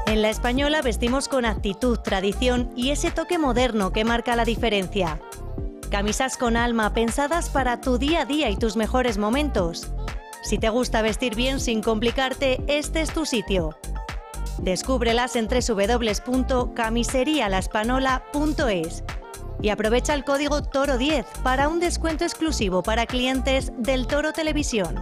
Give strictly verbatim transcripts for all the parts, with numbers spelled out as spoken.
En La Española vestimos con actitud, tradición y ese toque moderno que marca la diferencia. Camisas con alma pensadas para tu día a día y tus mejores momentos. Si te gusta vestir bien sin complicarte, este es tu sitio. Descúbrelas en doble u doble u doble u punto camiseria la espanola punto es y aprovecha el código Toro diez para un descuento exclusivo para clientes del Toro Televisión.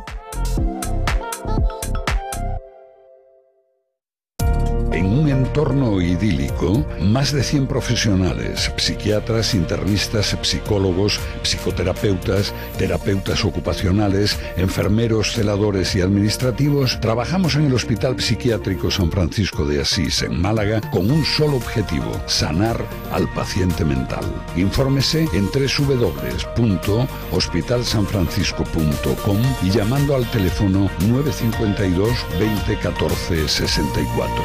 En un entorno idílico, más de cien profesionales, psiquiatras, internistas, psicólogos, psicoterapeutas, terapeutas ocupacionales, enfermeros, celadores y administrativos, trabajamos en el Hospital Psiquiátrico San Francisco de Asís, en Málaga, con un solo objetivo: sanar al paciente mental. Infórmese en doble u doble u doble u punto hospital san francisco punto com y llamando al teléfono nueve cinco dos, veinte, catorce, sesenta y cuatro.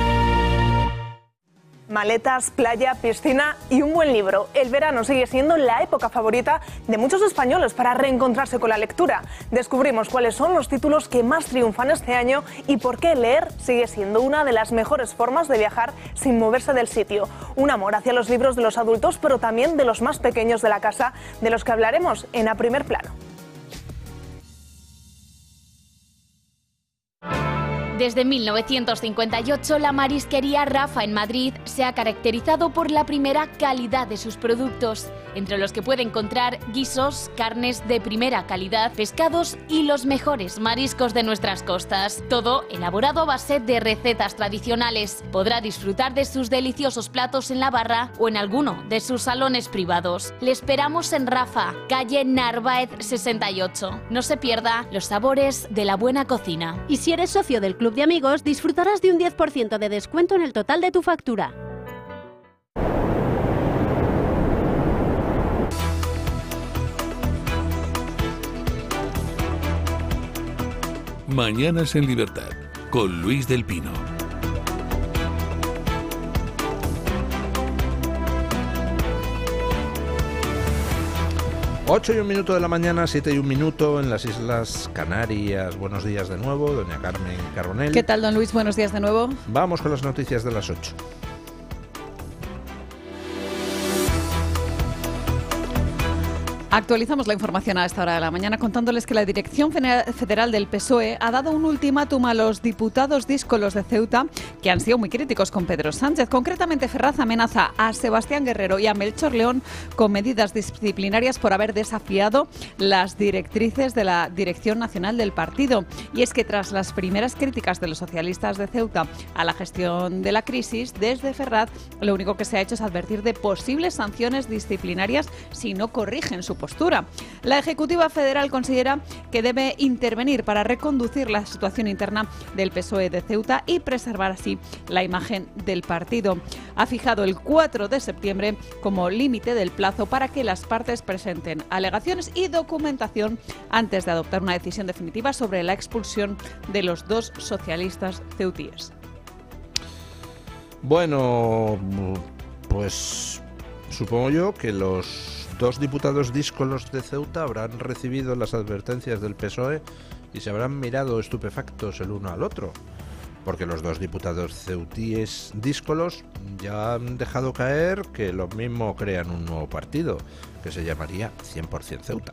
Maletas, playa, piscina y un buen libro. El verano sigue siendo la época favorita de muchos españoles para reencontrarse con la lectura. Descubrimos cuáles son los títulos que más triunfan este año y por qué leer sigue siendo una de las mejores formas de viajar sin moverse del sitio. Un amor hacia los libros de los adultos, pero también de los más pequeños de la casa, de los que hablaremos en A Primer Plano. Desde mil novecientos cincuenta y ocho, la marisquería Rafa en Madrid se ha caracterizado por la primera calidad de sus productos, entre los que puede encontrar guisos, carnes de primera calidad, pescados y los mejores mariscos de nuestras costas. Todo elaborado a base de recetas tradicionales. Podrá disfrutar de sus deliciosos platos en la barra o en alguno de sus salones privados. Le esperamos en Rafa, calle Narváez sesenta y ocho. No se pierda los sabores de la buena cocina. Y si eres socio del Club de Amigos, disfrutarás de un diez por ciento de descuento en el total de tu factura. Mañanas en Libertad, con Luis del Pino. ocho y un minuto de la mañana, siete y un minuto en las Islas Canarias. Buenos días de nuevo, doña Carmen Carbonell. ¿Qué tal, don Luis? Buenos días de nuevo. Vamos con las noticias de las ocho. Actualizamos la información a esta hora de la mañana contándoles que la Dirección Federal del P S O E ha dado un ultimátum a los diputados díscolos de Ceuta que han sido muy críticos con Pedro Sánchez. Concretamente, Ferraz amenaza a Sebastián Guerrero y a Melchor León con medidas disciplinarias por haber desafiado las directrices de la Dirección Nacional del partido. Y es que tras las primeras críticas de los socialistas de Ceuta a la gestión de la crisis, desde Ferraz lo único que se ha hecho es advertir de posibles sanciones disciplinarias si no corrigen su postura. La Ejecutiva Federal considera que debe intervenir para reconducir la situación interna del P S O E de Ceuta y preservar así la imagen del partido. Ha fijado el cuatro de septiembre como límite del plazo para que las partes presenten alegaciones y documentación antes de adoptar una decisión definitiva sobre la expulsión de los dos socialistas ceutíes. Bueno, pues supongo yo que los dos diputados díscolos de Ceuta habrán recibido las advertencias del P S O E y se habrán mirado estupefactos el uno al otro, porque los dos diputados ceutíes díscolos ya han dejado caer que lo mismo crean un nuevo partido, que se llamaría cien por ciento Ceuta.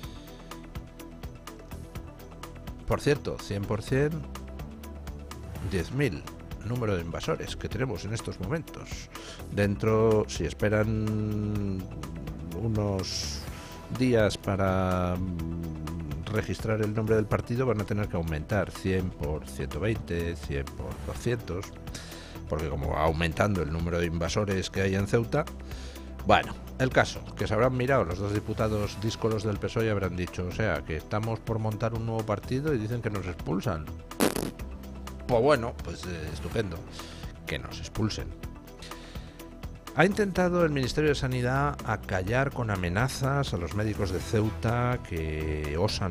Por cierto, cien por ciento, diez mil, número de invasores que tenemos en estos momentos. Dentro, si esperan unos días para registrar el nombre del partido, van a tener que aumentar cien por ciento veinte, cien por doscientos, porque como va aumentando el número de invasores que hay en Ceuta. Bueno, el caso, que se habrán mirado los dos diputados díscolos del P S O E y habrán dicho, o sea, que estamos por montar un nuevo partido y dicen que nos expulsan. Pues bueno, pues eh, estupendo, que nos expulsen. Ha intentado el Ministerio de Sanidad acallar con amenazas a los médicos de Ceuta que osan